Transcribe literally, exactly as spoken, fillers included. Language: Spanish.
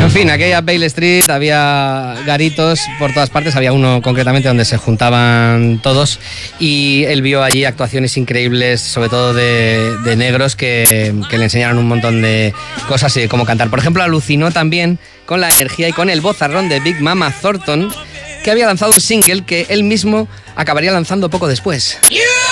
En fin, aquella Bale Street había garitos por todas partes, había uno concretamente donde se juntaban todos y él vio allí actuaciones increíbles, sobre todo de, de negros que, que le enseñaron un montón de cosas y de cómo cantar. Por ejemplo, alucinó también con la energía y con el vozarrón de Big Mama Thornton, que había lanzado un single que él mismo acabaría lanzando poco después. Yeah.